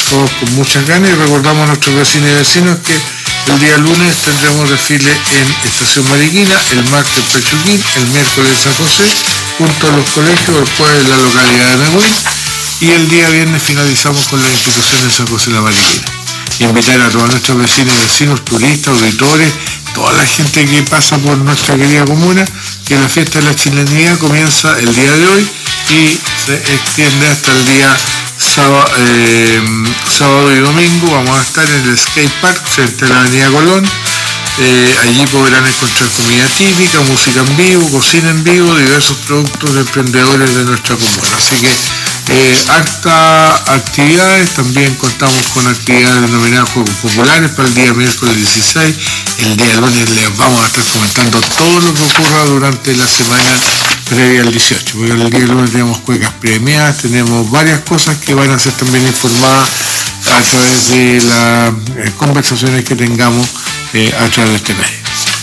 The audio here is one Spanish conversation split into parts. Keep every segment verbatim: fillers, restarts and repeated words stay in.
todos con muchas ganas, y recordamos a nuestros vecinos y vecinos que el día lunes tendremos desfile en Estación Mariquina, el martes en Pechuquín, el miércoles en San José, junto a los colegios, el jueves en la localidad de Megüín, y el día viernes finalizamos con la institución de San José de la Mariquina. Invitar a todos nuestros vecinos y vecinos, turistas, auditores, toda la gente que pasa por nuestra querida comuna, que la fiesta de la chilenidad comienza el día de hoy y se extiende hasta el día sábado, eh, sábado y domingo. Vamos a estar en el skate park frente a la avenida Colón. Eh, allí podrán encontrar comida típica, música en vivo, cocina en vivo, diversos productos de emprendedores de nuestra comuna. Así que eh, hartas actividades. También contamos con actividades denominadas Juegos Populares para el día miércoles dieciséis. El día lunes les vamos a estar comentando todo lo que ocurra durante la semana previa al dieciocho, porque el día lunes tenemos cuecas premiadas, tenemos varias cosas que van a ser también informadas a través de las eh, conversaciones que tengamos eh, a través de este medio.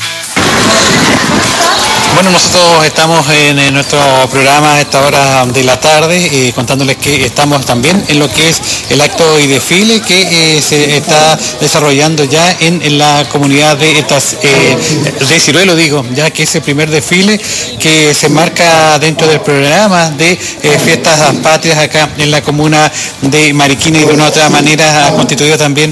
Bueno, nosotros estamos en, en nuestro programa a esta hora de la tarde, eh, contándoles que estamos también en lo que es el acto y desfile que eh, se está desarrollando ya en, en la comunidad de estas eh, de Ciruelo, digo, ya que es el primer desfile que se marca dentro del programa de eh, fiestas patrias acá en la comuna de Mariquina, y de una u otra manera ha constituido también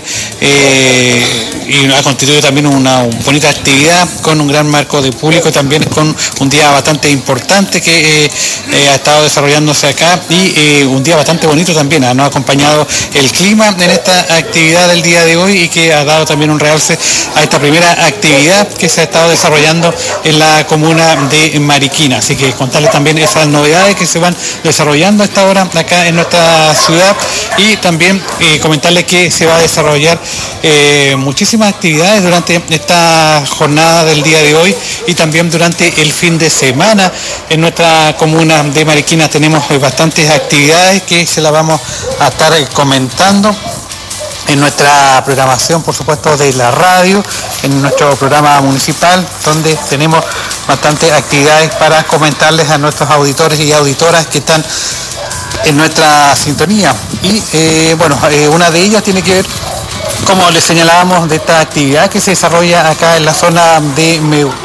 eh, y ha constituido también una bonita actividad con un gran marco de público, también con un día bastante importante que eh, eh, ha estado desarrollándose acá, y eh, un día bastante bonito también. Ha, nos ha acompañado el clima en esta actividad del día de hoy, y que ha dado también un realce a esta primera actividad que se ha estado desarrollando en la comuna de Mariquina. Así que contarles también esas novedades que se van desarrollando a esta hora acá en nuestra ciudad, y también eh, comentarles que se va a desarrollar eh, muchísimas actividades durante esta jornada del día de hoy, y también durante el fin de semana. En nuestra comuna de Mariquina tenemos bastantes actividades que se las vamos a estar comentando en nuestra programación, por supuesto, de la radio, en nuestro programa municipal, donde tenemos bastantes actividades para comentarles a nuestros auditores y auditoras que están en nuestra sintonía. Y eh, bueno, eh, una de ellas tiene que ver, como les señalábamos, de esta actividad que se desarrolla acá en la zona de,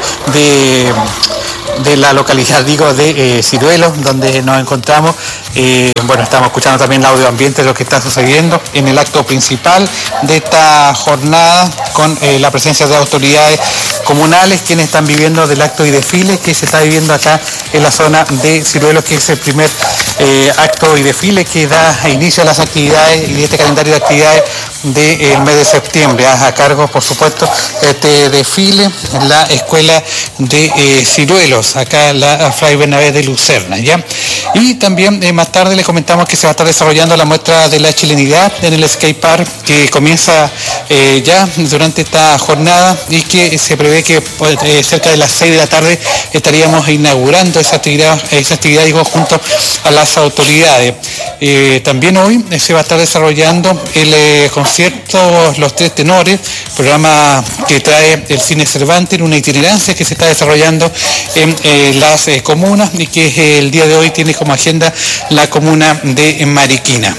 de, de la localidad, digo, de eh, Ciruelo, donde nos encontramos. Eh, bueno, estamos escuchando también el audio ambiente de lo que está sucediendo en el acto principal de esta jornada, con eh, la presencia de autoridades comunales, quienes están viviendo del acto y desfile que se está viviendo acá en la zona de Ciruelo, que es el primer eh, acto y desfile que da inicio a las actividades y de este calendario de actividades del mes de septiembre. A cargo, por supuesto, este desfile en la escuela de eh, Ciruelos, acá en la Fray Bernabé de Lucerna, ¿ya? Y también eh, más tarde les comentamos que se va a estar desarrollando la muestra de la chilenidad en el skate park, que comienza eh, ya durante esta jornada, y que se prevé que eh, cerca de las seis de la tarde estaríamos inaugurando esa actividad, esa actividad digo, junto a las autoridades. Eh, también hoy eh, se va a estar desarrollando el eh, concierto Los Tres Tenores, programa que trae el Cine Cervantes en una itinerancia que se está desarrollando en eh, las eh, comunas, y que eh, el día de hoy tiene como agenda la comuna de Mariquina.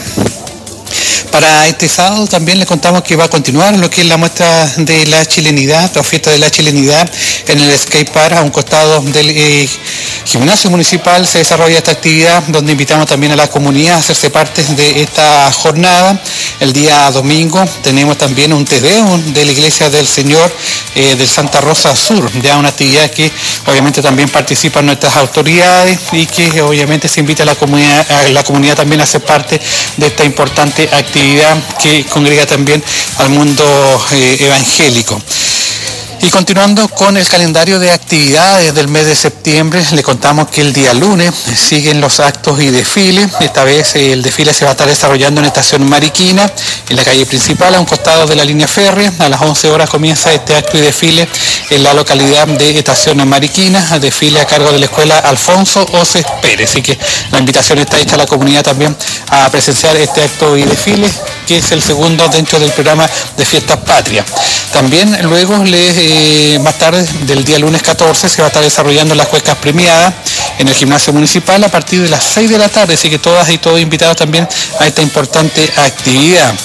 Para este sábado también les contamos que va a continuar lo que es la muestra de la chilenidad, la fiesta de la chilenidad en el skate park, a un costado del eh, gimnasio municipal. Se desarrolla esta actividad, donde invitamos también a la comunidad a hacerse parte de esta jornada. El día domingo tenemos también un Te Deum de la Iglesia del Señor eh, del Santa Rosa Sur, ya una actividad que obviamente también participan nuestras autoridades, y que obviamente se invita a la comunidad, a la comunidad también a ser parte de esta importante actividad que congrega también al mundo eh, evangélico. Y continuando con el calendario de actividades del mes de septiembre, le contamos que el día lunes siguen los actos y desfiles. Esta vez eh, el desfile se va a estar desarrollando en Estación Mariquina, en la calle principal, a un costado de la línea férrea. A las once horas comienza este acto y desfile en la localidad de Estación Mariquina, desfile a cargo de la escuela Alfonso Oces Pérez. Así que la invitación está hecha a la comunidad también a presenciar este acto y desfile, que es el segundo dentro del programa de Fiestas Patrias. También luego les eh, Eh, más tarde del día lunes catorce se va a estar desarrollando las cuecas premiadas en el gimnasio municipal a partir de las seis de la tarde, así que todas y todos invitados también a esta importante actividad.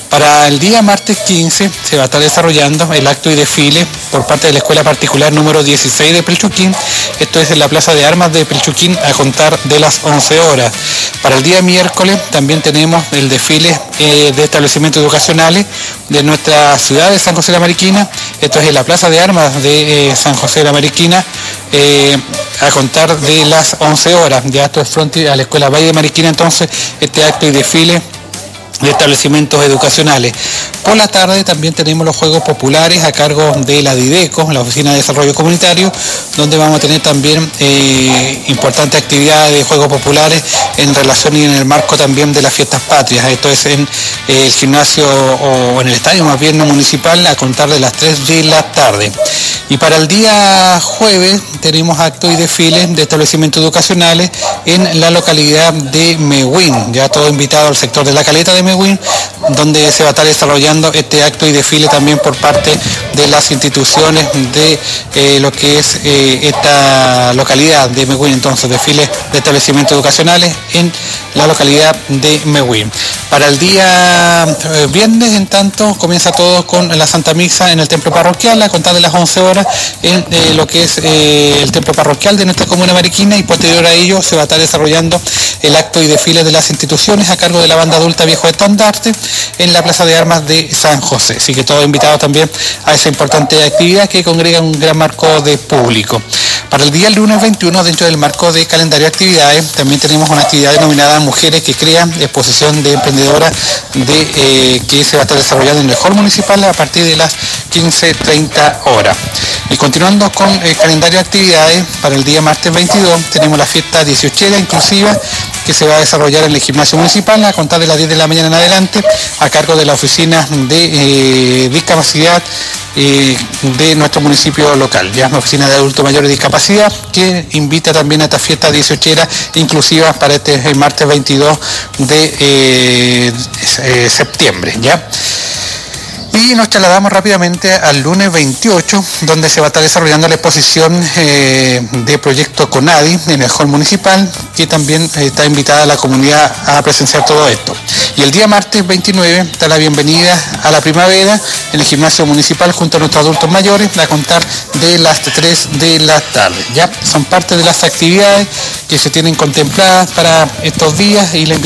Para el día martes quince se va a estar desarrollando el acto y desfile por parte de la Escuela Particular número dieciséis de Pelchuquín. Esto es en la Plaza de Armas de Pelchuquín a contar de las once horas. Para el día miércoles también tenemos el desfile eh, de establecimientos educacionales de nuestra ciudad de San José de la Mariquina. Esto es en la Plaza de Armas de eh, San José de la Mariquina eh, a contar de las once horas. Ya esto es frente a la Escuela Valle de Mariquina, entonces este acto y desfile de establecimientos educacionales. Por la tarde también tenemos los Juegos Populares a cargo de la DIDECO, la Oficina de Desarrollo Comunitario, donde vamos a tener también eh, importantes actividades de Juegos Populares en relación y en el marco también de las fiestas patrias. Esto es en eh, el gimnasio o en el estadio más bien municipal a contar de las tres de la tarde. Y para el día jueves tenemos actos y desfiles de establecimientos educacionales en la localidad de Mewin, ya todo invitado al sector de la Caleta de Mewin, donde se va a estar desarrollando este acto y desfile también por parte de las instituciones de eh, lo que es eh, esta localidad de Mewin. Entonces, desfiles de establecimientos educacionales en la localidad de Mewin. Para el día eh, viernes, en tanto, comienza todo con la Santa Misa en el templo parroquial a contar de las once horas en eh, lo que es eh, el templo parroquial de nuestra comuna mariquina, y posterior a ello se va a estar desarrollando el acto y desfile de las instituciones a cargo de la banda adulta Viejo Estandarte en la Plaza de Armas de San José. Así que todos invitados también a esa importante actividad que congrega un gran marco de público. Para el día lunes veintiuno, dentro del marco de calendario de actividades, también tenemos una actividad denominada Mujeres que Crean, exposición de emprendedoras de, eh, que se va a estar desarrollando en el hall municipal a partir de las quince treinta horas. Y continuando con el calendario de actividades, para el día martes veintidós tenemos la fiesta dieciochera inclusiva que se va a desarrollar en el gimnasio municipal a contar de las diez de la mañana en adelante a cargo de la oficina de eh, discapacidad eh, de nuestro municipio local, ya una oficina de adultos mayores de discapacidad que invita también a esta fiesta dieciochera inclusiva para este martes veintidós de eh, eh, septiembre, ¿ya? Y nos trasladamos rápidamente al lunes veintiocho, donde se va a estar desarrollando la exposición eh, de proyecto CONADI en el hall municipal, que también eh, está invitada a la comunidad a presenciar todo esto. Y el día martes veintinueve está la bienvenida a la primavera en el gimnasio municipal junto a nuestros adultos mayores a contar de las tres de la tarde. Ya son parte de las actividades que se tienen contempladas para estos días y la